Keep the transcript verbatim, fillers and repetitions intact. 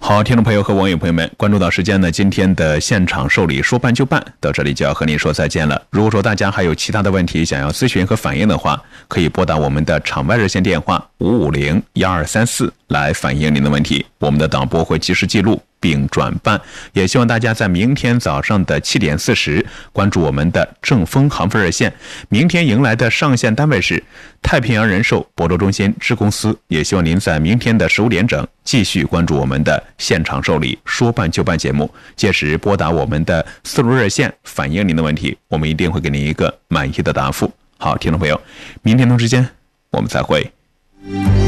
好，听众朋友和网友朋友们，关注到时间呢，今天的现场受理说办就办到这里就要和您说再见了。如果说大家还有其他的问题想要咨询和反映的话，可以拨打我们的场外热线电话五五零一二三四来反映您的问题，我们的导播会及时记录并转办。也希望大家在明天早上的七点四十关注我们的正风航飞热线。明天迎来的上线单位是太平洋人寿亳州中心支公司，也希望您在明天的十五点整继续关注我们的现场受理说办就办节目，届时拨打我们的四路热线反映您的问题，我们一定会给您一个满意的答复。好，听众朋友，明天同时间我们再会。